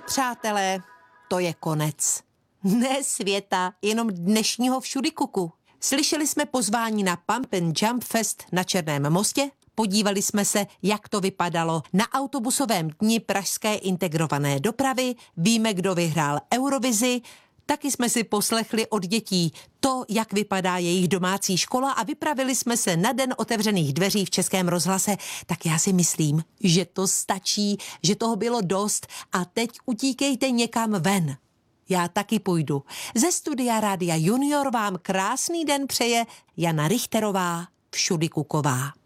Přátelé, to je konec. Ne světa, jenom dnešního všudykuku. Slyšeli jsme pozvání na Pump and Jump Fest na Černém mostě, podívali jsme se, jak to vypadalo na autobusovém dni pražské integrované dopravy, víme, kdo vyhrál Eurovizi, taky jsme si poslechli od dětí to, jak vypadá jejich domácí škola a vypravili jsme se na den otevřených dveří v Českém rozhlase. Tak já si myslím, že to stačí, že toho bylo dost a teď utíkejte někam ven. Já taky půjdu. Ze studia Rádia Junior vám krásný den přeje Jana Richterová, všudykuková.